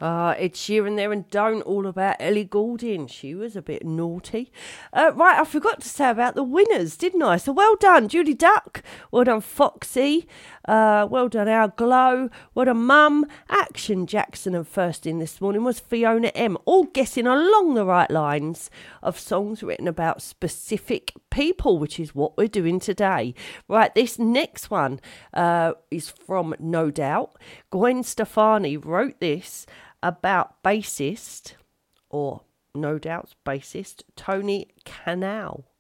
Ed Sheeran there, and Don't, all about Ellie Goulding. She was a bit naughty. Right, I forgot to say about the winners, didn't I? So well done, Judy Duck. Well done, Foxy. Well done, Our Glow. Well done, Mum. Action Jackson, and first in this morning was Fiona M. All guessing along the right lines of songs written about specific people, which is what we're doing today. Right, this next one is from No Doubt. Gwen Stefani wrote this about bassist, or No Doubt's bassist, Tony Kanal.